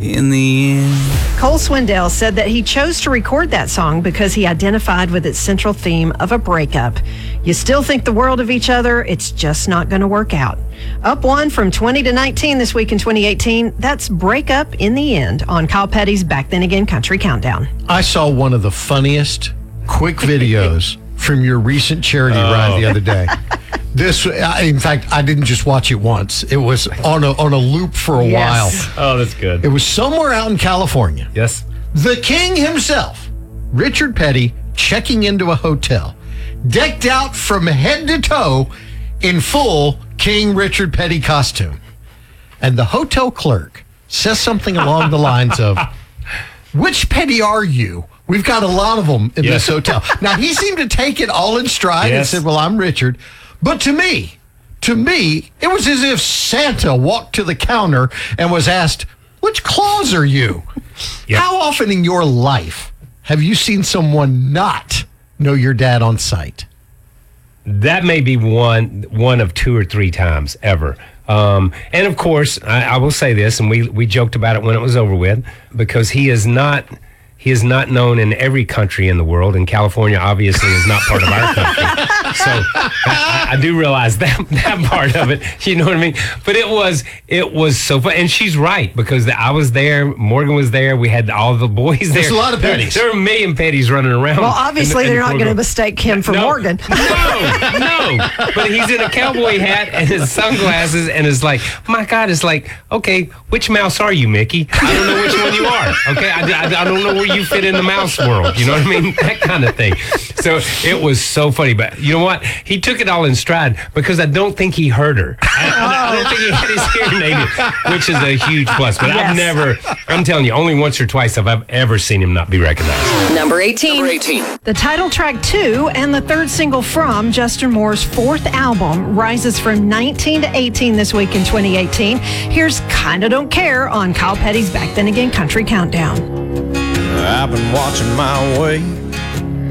in the end. Cole Swindell said that he chose to record that song because he identified with its central theme of a breakup. You still think the world of each other, it's just not going to work out. Up one from 20 to 19 this week in 2018. That's Breakup in the End on Kyle Petty's Back Then Again Country Countdown. I saw one of the funniest quick videos from your recent charity ride the other day. In fact, I didn't just watch it once. It was on a loop for a while. Oh, that's good. It was somewhere out in California. Yes. The king himself, Richard Petty, checking into a hotel, decked out from head to toe in full King Richard Petty costume. And the hotel clerk says something along the lines of, "Which Petty are you? We've got a lot of them in this hotel." Now, he seemed to take it all in stride and said, "Well, I'm Richard." But to me, it was as if Santa walked to the counter and was asked, "Which claws are you?" Yep. How often in your life have you seen someone not know your dad on sight? That may be one of 2 or 3 times ever. And of course, I will say this, and we joked about it when it was over with, because he is not known in every country in the world, and California obviously is not part of our country. So I do realize that part of it. You know what I mean? But it was so fun, and she's right, because I was there, Morgan was there, we had all the boys there. There's a lot of Petties. There were a million Petties running around. Well, obviously they're not going to mistake him for Morgan. No. But he's in a cowboy hat and his sunglasses, and it's like, my God, it's like, okay, which mouse are you, Mickey? I don't know which one you are. Okay, I don't know where you fit in the mouse world. You know what I mean? That kind of thing. So it was so funny. But you know what? He took it all in stride, because I don't think he heard her. I don't think he had his hearing aided, which is a huge plus. But I'm telling you, only once or twice have I ever seen him not be recognized. Number 18. The title track 2 and the third single from Justin Moore's 4th album rises from 19 to 18 this week in 2018. Here's Kinda Don't Care on Kyle Petty's Back Then Again Country Countdown. I've been watching my weight